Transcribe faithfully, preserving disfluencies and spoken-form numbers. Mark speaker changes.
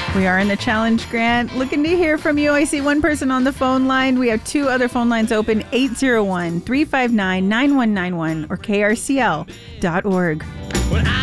Speaker 1: We are in the challenge, Grant. Looking to hear from you. I see one person on the phone line. We have two other phone lines open, eight zero one, three five nine, nine one nine one or K R C L dot org.